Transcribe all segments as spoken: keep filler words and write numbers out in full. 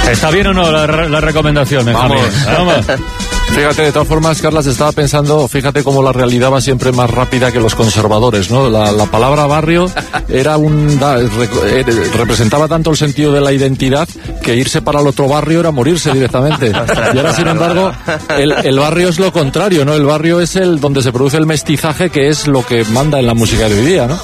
¿Está bien o no la, la recomendación? Vamos. Vamos. Fíjate, de todas formas, Carlas, estaba pensando, fíjate cómo la realidad va siempre más rápida que los conservadores, ¿no? La, la palabra barrio era un da, re, eh, representaba tanto el sentido de la identidad que irse para el otro barrio era morirse directamente. Y ahora, sin embargo, el, el barrio es lo contrario, ¿no? El barrio es el donde se produce el mestizaje, que es lo que manda en la música de hoy día, ¿no?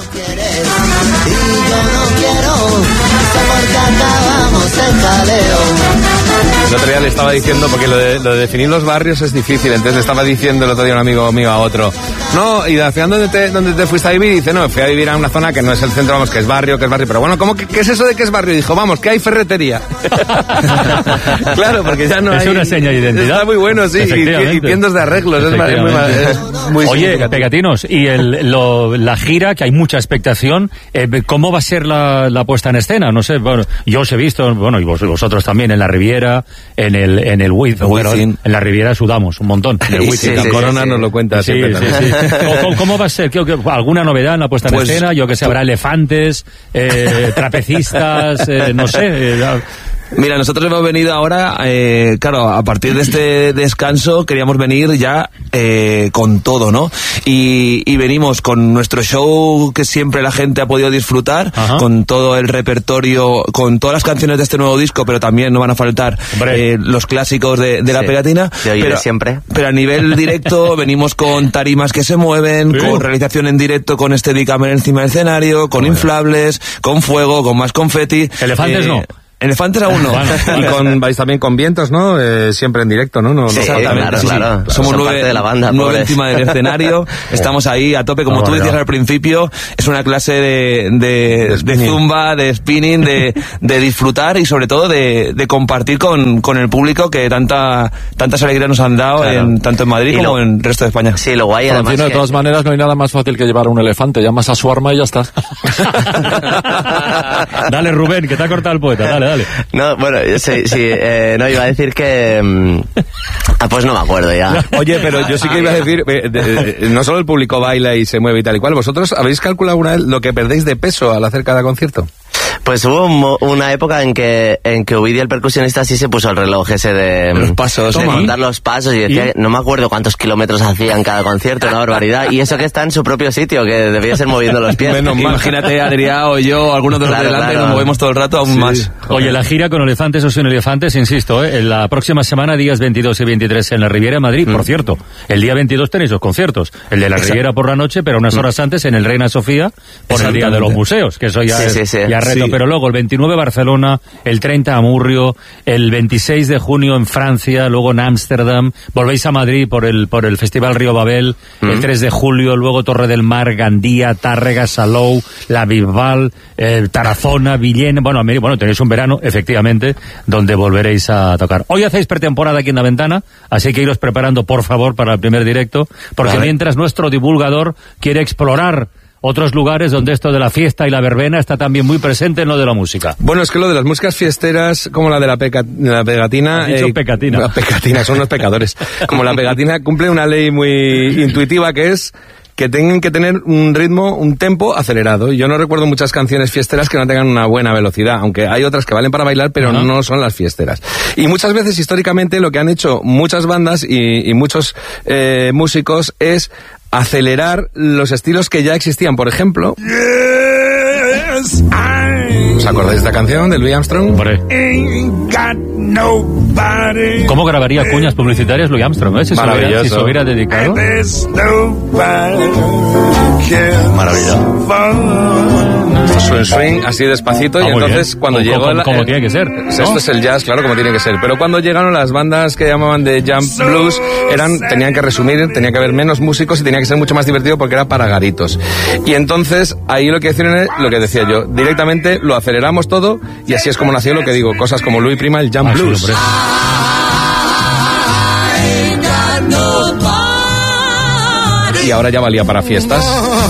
El otro día le estaba diciendo, porque lo de, lo de definir los barrios es difícil, entonces le estaba diciendo el otro día un amigo mío a otro, no, y al final ¿dónde te, dónde te fuiste a vivir? Y dice, no, fui a vivir a una zona que no es el centro, vamos, que es barrio, que es barrio, pero bueno, ¿cómo que, qué es eso de que es barrio? Y dijo, vamos, que hay ferretería. Claro, porque ya no es hay... Es una seña de identidad. Está muy bueno, sí, y, y tiendas de arreglos, es, es muy, es muy Oye, Pegatinos, y el, lo, la gira, que hay mucha expectación, eh, ¿cómo va a ser la, la puesta en escena? No sé, bueno, yo os he visto, bueno, y vos, vosotros también, en la Riviera, en el, en el Wiz, bueno, en la Riviera sudamos un montón. En el Wiz, sí, la sí, Corona sí, nos lo cuenta sí, siempre. Sí, sí. ¿Cómo, ¿Cómo va a ser? ¿Alguna novedad en la puesta en pues, escena? Yo que sé, habrá elefantes, eh, trapecistas, eh, no sé. Eh, Mira, nosotros hemos venido ahora, eh, claro, a partir de este descanso queríamos venir ya eh, con todo, ¿no? Y, y venimos con nuestro show que siempre la gente ha podido disfrutar, Ajá. con todo el repertorio, con todas las canciones de este nuevo disco, pero también no van a faltar eh, los clásicos de, de sí, la pegatina. Pero, siempre. pero a nivel directo venimos con tarimas que se mueven, sí. con realización en directo, con Steadicam encima del escenario, con bueno. inflables, con fuego, con más confeti. Elefantes eh, no. Elefantes aún no. Y con, vais también con vientos, ¿no? Eh, siempre en directo, ¿no? no sí, no exactamente. Claro, sí, claro. Sí. Somos nueve, de la banda, nueve encima del escenario. Estamos ahí a tope, como oh, tú decías no. al principio. Es una clase de, de, de, de zumba, de spinning, de, de disfrutar y sobre todo de, de compartir con, con el público que tanta tantas alegrías nos han dado, claro. en, tanto en Madrid y como lo, en el resto de España. Sí, lo guay además que... De todas maneras, no hay nada más fácil que llevar a un elefante. Llamas a su arma y ya está. Dale, Rubén, que te ha cortado el poeta. Dale, dale. No, bueno, sí, sí eh, no, iba a decir que... Um, ah, pues no me acuerdo ya. Oye, pero yo sí que iba a decir, eh, de, de, no solo el público baila y se mueve y tal y cual, ¿vosotros habéis calculado alguna vez lo que perdéis de peso al hacer cada concierto? Pues hubo una época en que en que Ovidio, el percusionista, sí se puso el reloj ese de... Los pasos. De contar los pasos y decía, ¿Y? no me acuerdo cuántos kilómetros hacía en cada concierto, una barbaridad. Y eso que está en su propio sitio, que debía ser moviendo los pies. Menos mal. Imagínate, Adrián o yo, algunos de los claro, de delante, claro. nos movemos todo el rato aún sí. más. Oye, la gira con elefantes o sin elefantes, insisto, ¿eh? En la próxima semana, días veintidós y veintitrés en la Riviera de Madrid, mm. por cierto. El día veintidós tenéis los conciertos. El de la Exacto. Riviera por la noche, pero unas horas mm. antes en el Reina Sofía, por el día de los museos, que eso ya, sí, es, sí, sí. ya reto. Sí. Pero luego el veintinueve Barcelona, el treinta Amurrio, el veintiséis de junio en Francia, luego en Ámsterdam, volvéis a Madrid por el por el Festival Río Babel, mm. el tres de julio, luego Torre del Mar, Gandía, Tárrega, Salou, La Bisbal, eh, Tarazona, Villena, bueno, bueno, tenéis un verano, efectivamente, donde volveréis a tocar. Hoy hacéis pretemporada aquí en La Ventana, así que iros preparando, por favor, para el primer directo, porque vale. mientras nuestro divulgador quiere explorar otros lugares donde esto de la fiesta y la verbena está también muy presente en lo de la música. Bueno, es que lo de las músicas fiesteras, como la de la, peca, la pegatina... Has dicho eh, pecatina. La pegatina, son los pecadores. Como la pegatina cumple una ley muy intuitiva que es que tengan que tener un ritmo, un tempo acelerado. Yo no recuerdo muchas canciones fiesteras que no tengan una buena velocidad, aunque hay otras que valen para bailar, pero uh-huh. no son las fiesteras. Y muchas veces, históricamente, lo que han hecho muchas bandas y, y muchos eh, músicos es acelerar los estilos que ya existían. Por ejemplo... Yes, ¿os acordáis de esta canción de Louis Armstrong? ¿Cómo grabaría cuñas publicitarias Louis Armstrong? ¿eh? Si, Maravilloso. Si se hubiera dedicado. Maravilloso. Esto es un swing así despacito ah, y entonces bien. cuando como, llegó... Como, la, como eh, tiene que ser, ¿no? Esto es el jazz, claro, como tiene que ser. Pero cuando llegaron las bandas que llamaban de jump blues, eran tenían que resumir, tenía que haber menos músicos y tenía que ser mucho más divertido porque era para garitos. Y entonces ahí lo que decían es lo que decía yo, directamente lo aceleramos todo y así es como nació lo que digo, cosas como Louis Prima, el jump ah, blues. Sí, y ahora ya valía para fiestas.